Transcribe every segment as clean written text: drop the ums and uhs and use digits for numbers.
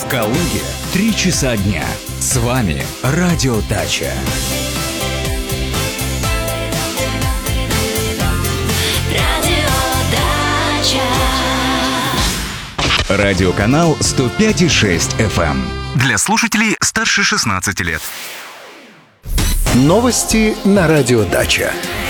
В Калуге 3 часа дня. С вами Радио Дача. Радиоканал 105,6 FM. Для слушателей старше 16 лет. Новости на Радио Дача.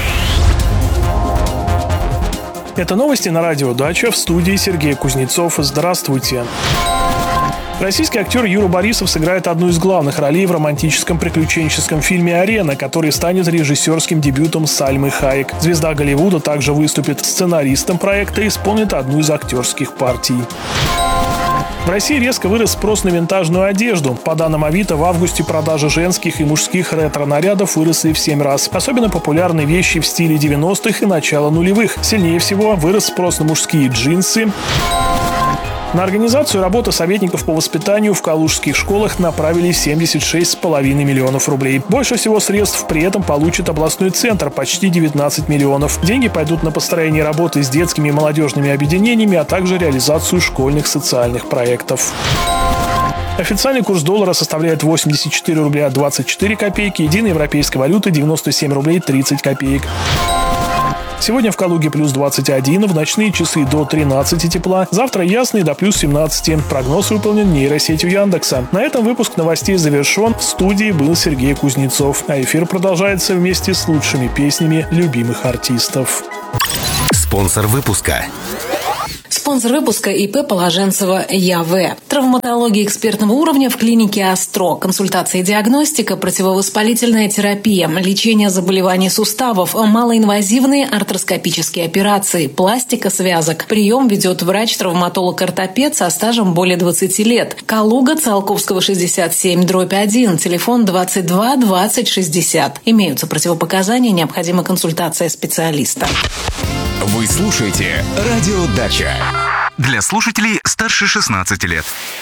Это новости на Радио Дача, в студии Сергей Кузнецов. Здравствуйте. Российский актер Юра Борисов сыграет одну из главных ролей в романтическом приключенческом фильме «Арена», который станет режиссерским дебютом Сальмы Хайек. Звезда Голливуда также выступит сценаристом проекта и исполнит одну из актерских партий. В России резко вырос спрос на винтажную одежду. По данным Авито, в августе продажи женских и мужских ретро-нарядов выросли в 7 раз. Особенно популярны вещи в стиле 90-х и начала нулевых. Сильнее всего вырос спрос на мужские джинсы. На организацию работы советников по воспитанию в калужских школах направили 76,5 миллионов рублей. Больше всего средств при этом получит областной центр – почти 19 миллионов. Деньги пойдут на построение работы с детскими и молодежными объединениями, а также реализацию школьных социальных проектов. Официальный курс доллара составляет 84 рубля 24 копейки, единой европейской валюты 97 рублей 30 копеек. Сегодня в Калуге плюс 21, в ночные часы до 13 тепла. Завтра ясный до плюс 17. Прогноз выполнен нейросетью Яндекса. На этом выпуск новостей завершен. В студии был Сергей Кузнецов. А эфир продолжается вместе с лучшими песнями любимых артистов. Спонсор выпуска. Спонсор выпуска ИП Положенцева ЯВ. Травматология экспертного уровня в клинике Астро. Консультация и диагностика, противовоспалительная терапия, лечение заболеваний суставов, малоинвазивные артроскопические операции, пластика связок. Прием ведет врач-травматолог-ортопед со стажем более 20 лет. Калуга, Циолковского, 67/1, телефон 22 20 60. Имеются противопоказания, необходима консультация специалиста. Вы слушаете Радио Дача. Для слушателей старше 16 лет.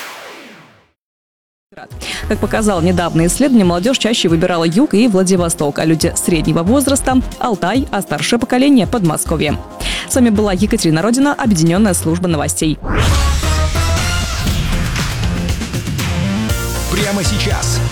Как показало недавнее исследование, молодежь чаще выбирала юг и Владивосток, а люди среднего возраста – Алтай, а старшее поколение – Подмосковье. С вами была Екатерина Родина, Объединенная служба новостей. Прямо сейчас